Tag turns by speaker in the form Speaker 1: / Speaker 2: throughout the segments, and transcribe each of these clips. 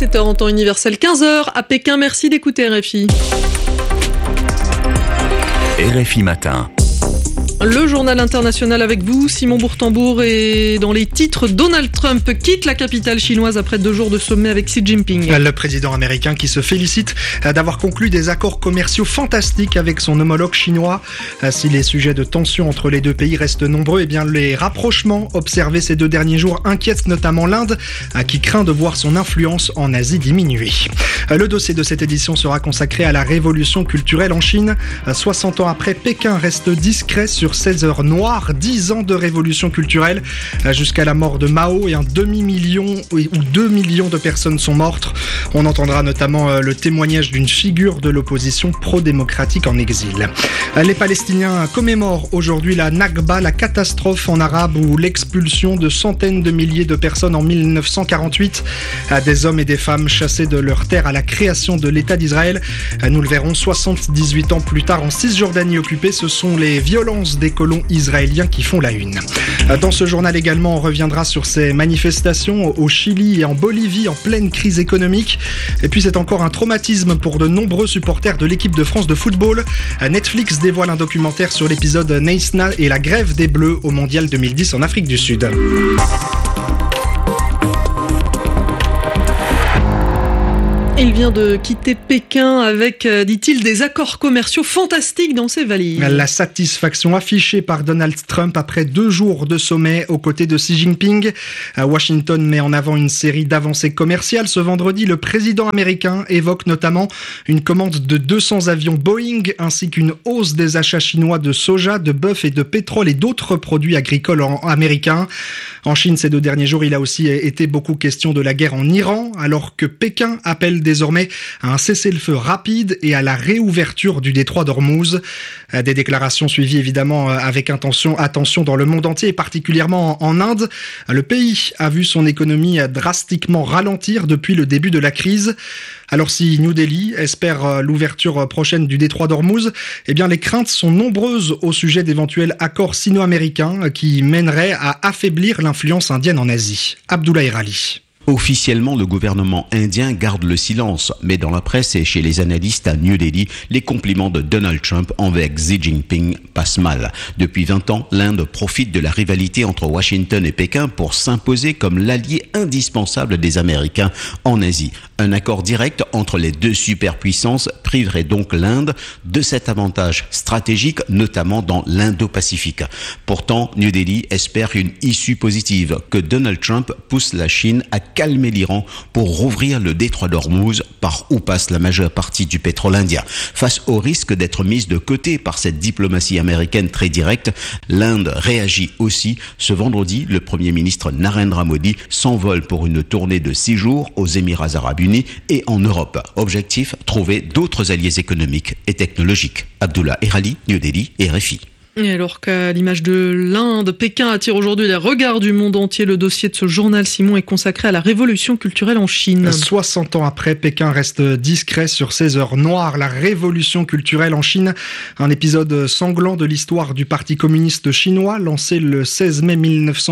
Speaker 1: 17h en temps universel, 15h à Pékin. Merci d'écouter RFI.
Speaker 2: RFI Matin.
Speaker 1: Le journal international avec vous, Simon Bourtambour, et dans les titres, Donald Trump quitte la capitale chinoise après 2 jours de sommet avec Xi Jinping.
Speaker 3: Le président américain qui se félicite d'avoir conclu des accords commerciaux fantastiques avec son homologue chinois. Si les sujets de tension entre les deux pays restent nombreux, les rapprochements observés ces 2 derniers jours inquiètent notamment l'Inde, qui craint de voir son influence en Asie diminuer. Le dossier de cette édition sera consacré à la révolution culturelle en Chine. 60 ans après, Pékin reste discret sur 16 heures noires, 10 ans de révolution culturelle jusqu'à la mort de Mao et 2 millions de personnes sont mortes. On entendra notamment le témoignage d'une figure de l'opposition pro-démocratique en exil. Les Palestiniens commémorent aujourd'hui la Nakba, la catastrophe en arabe ou l'expulsion de centaines de milliers de personnes en 1948, des hommes et des femmes chassés de leur terre à la création de l'État d'Israël. Nous le verrons 78 ans plus tard en Cisjordanie occupée, ce sont les violences des colons israéliens qui font la une. Dans ce journal également, on reviendra sur ces manifestations au Chili et en Bolivie en pleine crise économique. Et puis c'est encore un traumatisme pour de nombreux supporters de l'équipe de France de football. Netflix dévoile un documentaire sur l'épisode Neisna et la grève des Bleus au Mondial 2010 en Afrique du Sud.
Speaker 1: Il vient de quitter Pékin avec, dit-il, des accords commerciaux fantastiques dans ses valises.
Speaker 3: La satisfaction affichée par Donald Trump après 2 jours de sommet aux côtés de Xi Jinping. Washington met en avant une série d'avancées commerciales. Ce vendredi, le président américain évoque notamment une commande de 200 avions Boeing ainsi qu'une hausse des achats chinois de soja, de bœuf et de pétrole et d'autres produits agricoles américains. En Chine, ces 2 derniers jours, il a aussi été beaucoup question de la guerre en Iran, alors que Pékin appelle désormais à un cessez-le-feu rapide et à la réouverture du détroit d'Ormuz. Des déclarations suivies évidemment avec attention dans le monde entier et particulièrement en Inde. Le pays a vu son économie drastiquement ralentir depuis le début de la crise. Alors si New Delhi espère l'ouverture prochaine du détroit d'Ormuz, les craintes sont nombreuses au sujet d'éventuels accords sino-américains qui mèneraient à affaiblir l'influence indienne en Asie. Abdullah Erali.
Speaker 4: Officiellement, le gouvernement indien garde le silence, mais dans la presse et chez les analystes à New Delhi, les compliments de Donald Trump envers Xi Jinping passent mal. Depuis 20 ans, l'Inde profite de la rivalité entre Washington et Pékin pour s'imposer comme l'allié indispensable des Américains en Asie. Un accord direct entre les 2 superpuissances priverait donc l'Inde de cet avantage stratégique, notamment dans l'Indo-Pacifique. Pourtant, New Delhi espère une issue positive, que Donald Trump pousse la Chine à calmer l'Iran pour rouvrir le détroit d'Ormuz par où passe la majeure partie du pétrole indien. Face au risque d'être mise de côté par cette diplomatie américaine très directe, l'Inde réagit aussi. Ce vendredi, le Premier ministre Narendra Modi s'envole pour une tournée de 6 jours aux Émirats arabes unis et en Europe. Objectif, trouver d'autres alliés économiques et technologiques. Abdullah Erali, New Delhi, RFI.
Speaker 1: Et alors qu'à l'image de l'Inde, Pékin attire aujourd'hui les regards du monde entier. Le dossier de ce journal, Simon, est consacré à la révolution culturelle en Chine.
Speaker 3: 60 ans après, Pékin reste discret sur 16 heures noires. La révolution culturelle en Chine, un épisode sanglant de l'histoire du Parti communiste chinois, lancé le 16 mai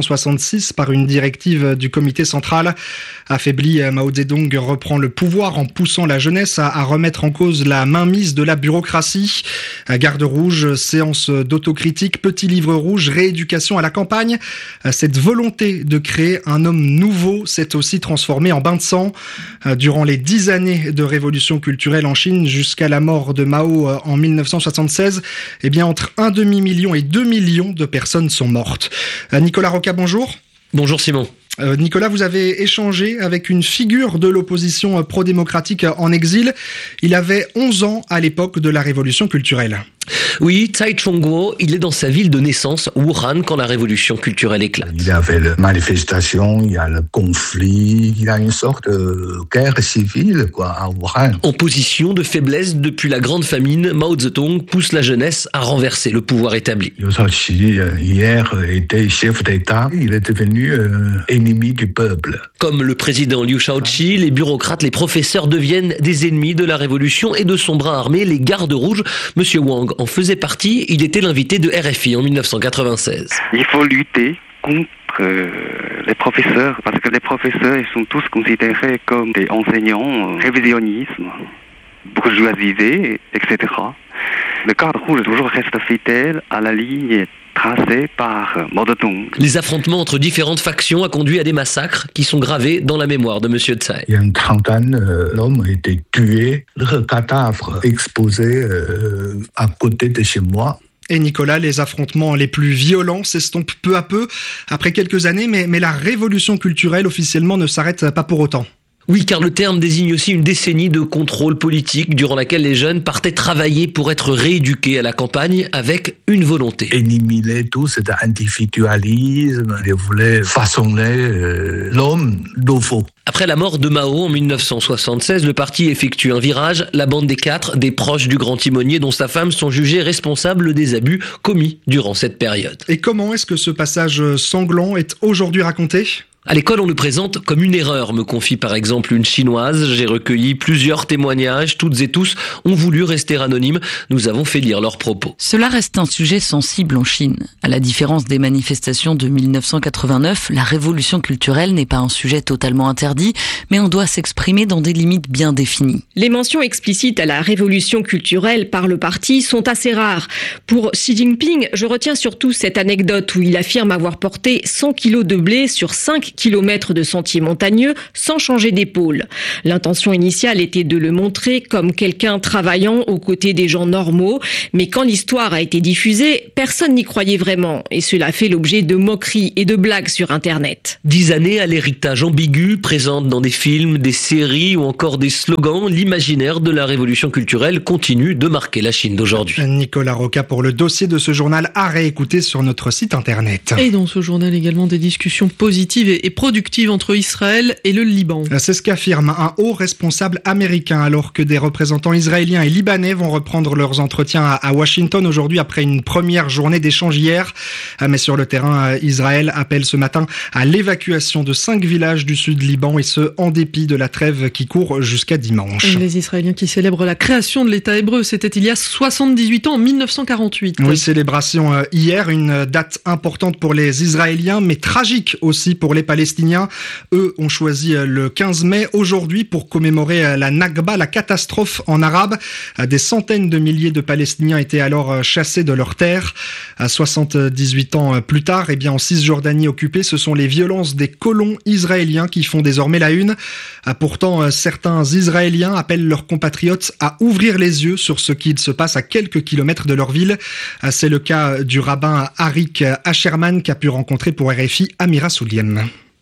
Speaker 3: 1966 par une directive du comité central. Affaibli, Mao Zedong reprend le pouvoir en poussant la jeunesse à remettre en cause la mainmise de la bureaucratie. Garde rouge, séance d'autocritique, petit livre rouge, rééducation à la campagne. Cette volonté de créer un homme nouveau s'est aussi transformée en bain de sang. Durant les 10 années de révolution culturelle en Chine, jusqu'à la mort de Mao en 1976, entre 1,5 million et 2 millions de personnes sont mortes. Nicolas Roca, bonjour.
Speaker 5: Bonjour Simon.
Speaker 3: Nicolas, vous avez échangé avec une figure de l'opposition pro-démocratique en exil. Il avait 11 ans à l'époque de la révolution culturelle.
Speaker 5: Oui, Tsai Chong-kuo, il est dans sa ville de naissance, Wuhan, quand la révolution culturelle éclate.
Speaker 6: Il y avait la manifestation, il y a le conflit, il y a une sorte de guerre civile, à Wuhan.
Speaker 5: En position de faiblesse depuis la grande famine, Mao Zedong pousse la jeunesse à renverser le pouvoir établi.
Speaker 6: Liu Shaoqi, hier, était chef d'État, il est devenu ennemi du peuple.
Speaker 5: Comme le président Liu Shaoqi, les bureaucrates, les professeurs deviennent des ennemis de la révolution et de son bras armé, les gardes rouges. Monsieur Wang en faisait partie, il était l'invité de RFI en 1996.
Speaker 7: Il faut lutter contre les professeurs, parce que les professeurs, ils sont tous considérés comme des enseignants révisionnistes, bourgeoisisés, etc. Le cadre rouge toujours reste fidèle à la ligne tracée par Mao Zedong.
Speaker 5: Les affrontements entre différentes factions a conduit à des massacres qui sont gravés dans la mémoire de M. Tsai.
Speaker 6: Il y a une trentaine d'hommes ont été tués, leur cadavre exposé à côté de chez moi.
Speaker 3: Et Nicolas, les affrontements les plus violents s'estompent peu à peu après quelques années, mais la révolution culturelle officiellement ne s'arrête pas pour autant.
Speaker 5: Oui, car le terme désigne aussi une décennie de contrôle politique durant laquelle les jeunes partaient travailler pour être rééduqués à la campagne avec une volonté.
Speaker 6: Éliminer tout cet individualisme, ils voulaient façonner l'homme d'au faux.
Speaker 5: Après la mort de Mao en 1976, le parti effectue un virage. La bande des 4, des proches du grand timonier dont sa femme, sont jugés responsables des abus commis durant cette période.
Speaker 3: Et comment est-ce que ce passage sanglant est aujourd'hui raconté ?
Speaker 5: À l'école, on le présente comme une erreur, me confie par exemple une Chinoise. J'ai recueilli plusieurs témoignages. Toutes et tous ont voulu rester anonymes. Nous avons fait lire leurs propos.
Speaker 8: Cela reste un sujet sensible en Chine. À la différence des manifestations de 1989, la révolution culturelle n'est pas un sujet totalement interdit, mais on doit s'exprimer dans des limites bien définies.
Speaker 9: Les mentions explicites à la révolution culturelle par le parti sont assez rares. Pour Xi Jinping, je retiens surtout cette anecdote où il affirme avoir porté 100 kilos de blé sur 5 kilomètres de sentiers montagneux sans changer d'épaule. L'intention initiale était de le montrer comme quelqu'un travaillant aux côtés des gens normaux, mais quand l'histoire a été diffusée, personne n'y croyait vraiment et cela fait l'objet de moqueries et de blagues sur Internet.
Speaker 5: 10 années à l'héritage ambigu, présente dans des films, des séries ou encore des slogans, l'imaginaire de la révolution culturelle continue de marquer la Chine d'aujourd'hui.
Speaker 3: Nicolas Roca pour le dossier de ce journal à réécouter sur notre site internet.
Speaker 1: Et dans ce journal également des discussions positives et productive entre Israël et le Liban.
Speaker 3: C'est ce qu'affirme un haut responsable américain alors que des représentants israéliens et libanais vont reprendre leurs entretiens à Washington aujourd'hui après une première journée d'échange hier. Mais sur le terrain, Israël appelle ce matin à l'évacuation de 5 villages du sud Liban et ce en dépit de la trêve qui court jusqu'à dimanche.
Speaker 1: Et les Israéliens qui célèbrent la création de l'État hébreu, c'était il y a 78 ans, en 1948.
Speaker 3: Oui, célébration hier, une date importante pour les Israéliens mais tragique aussi pour les Palestiniens. Eux ont choisi le 15 mai aujourd'hui pour commémorer la Nakba, la catastrophe en arabe. Des centaines de milliers de Palestiniens étaient alors chassés de leurs terres. 78 ans plus tard, en Cisjordanie occupée, ce sont les violences des colons israéliens qui font désormais la une. Pourtant, certains Israéliens appellent leurs compatriotes à ouvrir les yeux sur ce qu'il se passe à quelques kilomètres de leur ville. C'est le cas du rabbin Arik Asherman qu'a pu rencontrer pour RFI Amira Souliem.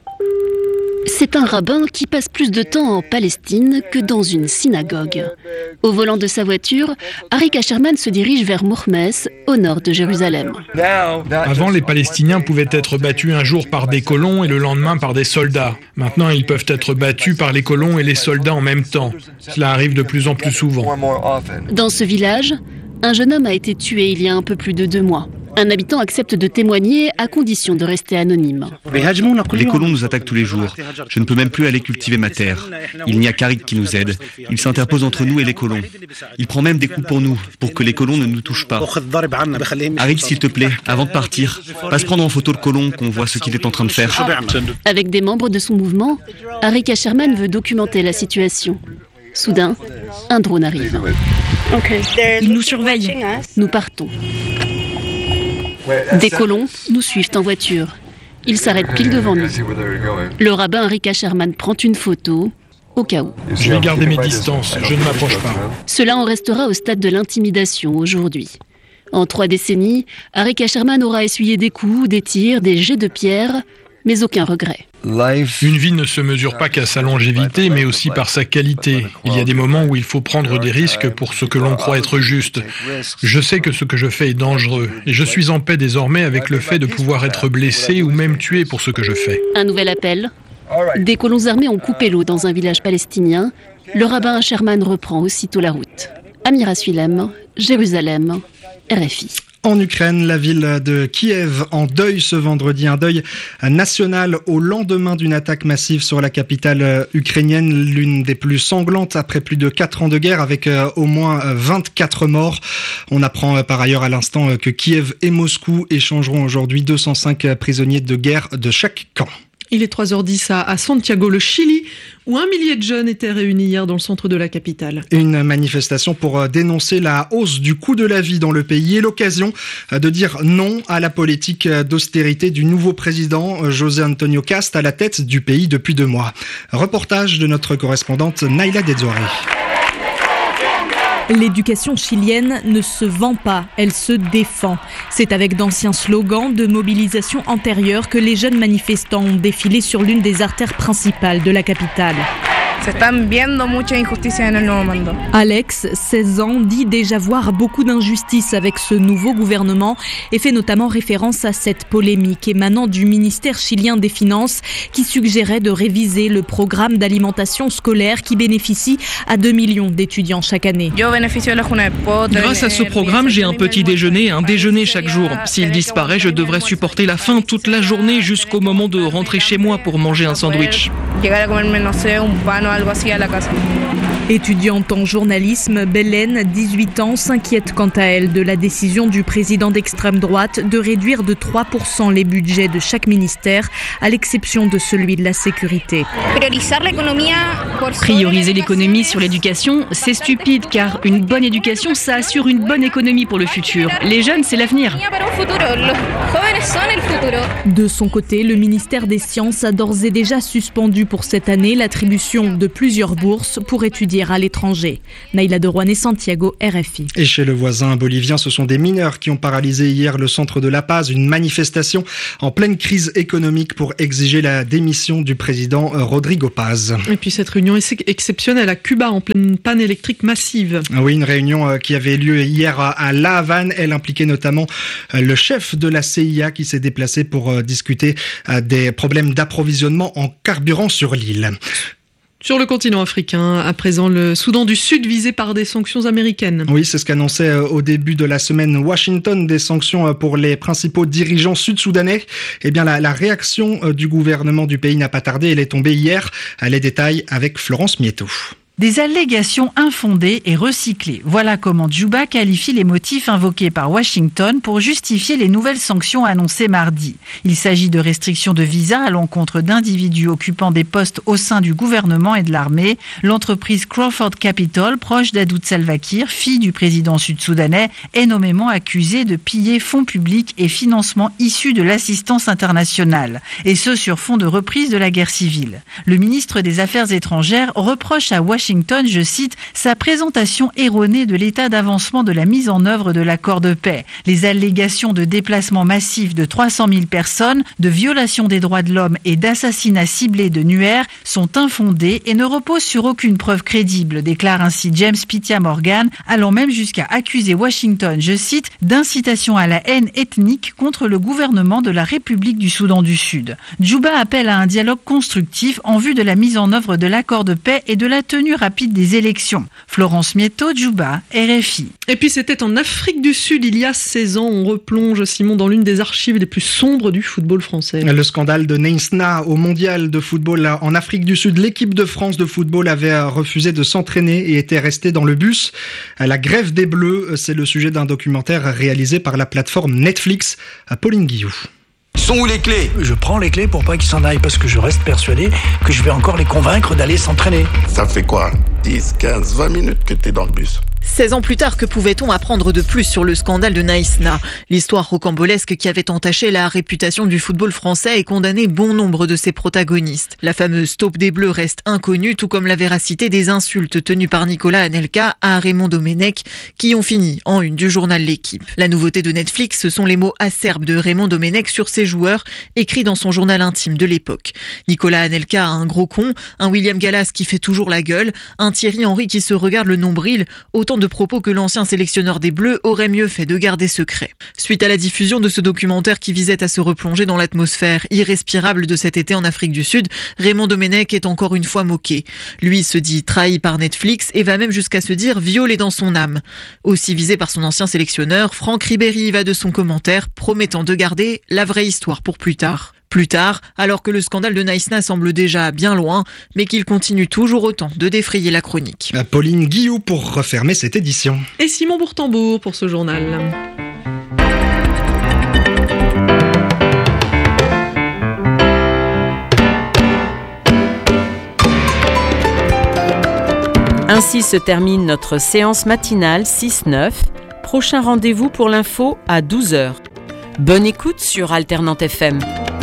Speaker 10: C'est un rabbin qui passe plus de temps en Palestine que dans une synagogue. Au volant de sa voiture, Arik Asherman se dirige vers Mourmes, au nord de Jérusalem.
Speaker 11: Avant, les Palestiniens pouvaient être battus un jour par des colons et le lendemain par des soldats. Maintenant, ils peuvent être battus par les colons et les soldats en même temps. Cela arrive de plus en plus souvent.
Speaker 10: Dans ce village, un jeune homme a été tué il y a un peu plus de 2 mois. Un habitant accepte de témoigner à condition de rester anonyme.
Speaker 12: Les colons nous attaquent tous les jours. Je ne peux même plus aller cultiver ma terre. Il n'y a qu'Arik qui nous aide. Il s'interpose entre nous et les colons. Il prend même des coups pour nous, pour que les colons ne nous touchent pas. Arik, s'il te plaît, avant de partir, passe prendre en photo le colon, qu'on voit ce qu'il est en train de faire.
Speaker 10: Avec des membres de son mouvement, Arik Asherman veut documenter la situation. Soudain, un drone arrive.
Speaker 9: Ils nous surveillent.
Speaker 10: Nous partons. Des colons nous suivent en voiture. Ils s'arrêtent pile devant nous. Le rabbin Arik Asherman prend une photo, au cas où.
Speaker 11: Je vais garder mes distances, je ne m'approche pas.
Speaker 10: Cela en restera au stade de l'intimidation aujourd'hui. En 3 décennies, Arik Asherman aura essuyé des coups, des tirs, des jets de pierre, mais aucun regret.
Speaker 11: Une vie ne se mesure pas qu'à sa longévité, mais aussi par sa qualité. Il y a des moments où il faut prendre des risques pour ce que l'on croit être juste. Je sais que ce que je fais est dangereux, et je suis en paix désormais avec le fait de pouvoir être blessé ou même tué pour ce que je fais.
Speaker 10: Un nouvel appel. Des colons armés ont coupé l'eau dans un village palestinien. Le rabbin Asherman reprend aussitôt la route. Amira Souliem, Jérusalem, RFI.
Speaker 3: En Ukraine, la ville de Kiev en deuil ce vendredi, un deuil national au lendemain d'une attaque massive sur la capitale ukrainienne, l'une des plus sanglantes après plus de 4 ans de guerre avec au moins 24 morts. On apprend par ailleurs à l'instant que Kiev et Moscou échangeront aujourd'hui 205 prisonniers de guerre de chaque camp.
Speaker 1: Il est 3h10 à Santiago, le Chili, où 1 millier de jeunes étaient réunis hier dans le centre de la capitale.
Speaker 3: Une manifestation pour dénoncer la hausse du coût de la vie dans le pays et l'occasion de dire non à la politique d'austérité du nouveau président José Antonio Cast à la tête du pays depuis 2 mois. Reportage de notre correspondante Naila Dedzouari.
Speaker 13: L'éducation chilienne ne se vend pas, elle se défend. C'est avec d'anciens slogans de mobilisation antérieure que les jeunes manifestants ont défilé sur l'une des artères principales de la capitale. Alex, 16 ans, dit déjà voir beaucoup d'injustices avec ce nouveau gouvernement et fait notamment référence à cette polémique émanant du ministère chilien des Finances qui suggérait de réviser le programme d'alimentation scolaire qui bénéficie à 2 millions d'étudiants chaque année.
Speaker 14: Grâce à ce programme, j'ai un petit déjeuner et un déjeuner chaque jour. S'il disparaît, je devrais supporter la faim toute la journée jusqu'au moment de rentrer chez moi pour manger un sandwich.
Speaker 13: Étudiante en journalisme, Belen, 18 ans, s'inquiète quant à elle de la décision du président d'extrême droite de réduire de 3% les budgets de chaque ministère, à l'exception de celui de la sécurité.
Speaker 15: Prioriser l'économie sur l'éducation, c'est stupide car une bonne éducation, ça assure une bonne économie pour le futur. Les jeunes, c'est l'avenir.
Speaker 13: De son côté, le ministère des Sciences a d'ores et déjà suspendu pour cette année l'attribution de plusieurs bourses pour étudier à l'étranger. Naila de Rouen et Santiago, RFI.
Speaker 3: Et chez le voisin bolivien, ce sont des mineurs qui ont paralysé hier le centre de La Paz, une manifestation en pleine crise économique pour exiger la démission du président Rodrigo Paz.
Speaker 1: Et puis cette réunion exceptionnelle à Cuba en pleine panne électrique massive.
Speaker 3: Oui, une réunion qui avait lieu hier à La Havane. Elle impliquait notamment le chef de la CIA qui s'est déplacé pour discuter des problèmes d'approvisionnement en carburant sur l'île.
Speaker 1: Sur le continent africain, à présent, le Soudan du Sud visé par des sanctions américaines.
Speaker 3: Oui, c'est ce qu'annonçait au début de la semaine Washington, des sanctions pour les principaux dirigeants sud-soudanais. Eh bien, la réaction du gouvernement du pays n'a pas tardé. Elle est tombée hier. Les détails avec Florence Mieto.
Speaker 16: Des allégations infondées et recyclées. Voilà comment Djouba qualifie les motifs invoqués par Washington pour justifier les nouvelles sanctions annoncées mardi. Il s'agit de restrictions de visa à l'encontre d'individus occupant des postes au sein du gouvernement et de l'armée. L'entreprise Crawford Capital, proche d'Adout Salva Kiir, fille du président sud-soudanais, est nommément accusée de piller fonds publics et financements issus de l'assistance internationale. Et ce sur fond de reprise de la guerre civile. Le ministre des Affaires étrangères reproche à Washington, je cite, sa présentation erronée de l'état d'avancement de la mise en œuvre de l'accord de paix. Les allégations de déplacement massif de 300 000 personnes, de violation des droits de l'homme et d'assassinats ciblés de Nuer sont infondées et ne reposent sur aucune preuve crédible, déclare ainsi James Pitia Morgan, allant même jusqu'à accuser Washington, je cite, d'incitation à la haine ethnique contre le gouvernement de la République du Soudan du Sud. Djouba appelle à un dialogue constructif en vue de la mise en œuvre de l'accord de paix et de la tenue rapide des élections. Florence Mieto, Djouba, RFI.
Speaker 1: Et puis c'était en Afrique du Sud il y a 16 ans. On replonge, Simon, dans l'une des archives les plus sombres du football français.
Speaker 3: Le scandale de Neymar au mondial de football en Afrique du Sud. L'équipe de France de football avait refusé de s'entraîner et était restée dans le bus. La grève des Bleus, c'est le sujet d'un documentaire réalisé par la plateforme Netflix. Pauline Guillou.
Speaker 17: Sont où les clés ?
Speaker 18: Je prends les clés pour pas qu'ils s'en aillent parce que je reste persuadé que je vais encore les convaincre d'aller s'entraîner.
Speaker 17: Ça fait quoi ? 10, 15, 20 minutes que t'es dans le bus.
Speaker 19: 16 ans plus tard, que pouvait-on apprendre de plus sur le scandale de Naïsna ? L'histoire rocambolesque qui avait entaché la réputation du football français et condamné bon nombre de ses protagonistes. La fameuse taupe des Bleus reste inconnue, tout comme la véracité des insultes tenues par Nicolas Anelka à Raymond Domenech, qui ont fini en une du journal L'Équipe. La nouveauté de Netflix, ce sont les mots acerbes de Raymond Domenech sur ses joueurs, écrits dans son journal intime de l'époque. Nicolas Anelka a un gros con, un William Gallas qui fait toujours la gueule, un Thierry Henry qui se regarde le nombril, autant de propos que l'ancien sélectionneur des Bleus aurait mieux fait de garder secret. Suite à la diffusion de ce documentaire qui visait à se replonger dans l'atmosphère irrespirable de cet été en Afrique du Sud, Raymond Domenech est encore une fois moqué. Lui se dit trahi par Netflix et va même jusqu'à se dire violé dans son âme. Aussi visé par son ancien sélectionneur, Franck Ribéry va de son commentaire, promettant de garder la vraie histoire pour plus tard. Plus tard, alors que le scandale de Naïsna semble déjà bien loin, mais qu'il continue toujours autant de défrayer la chronique.
Speaker 3: Pauline Guillou pour refermer cette édition.
Speaker 1: Et Simon Bourtambour pour ce journal.
Speaker 20: Ainsi se termine notre séance matinale 6-9. Prochain rendez-vous pour l'info à 12h. Bonne écoute sur Alternante FM.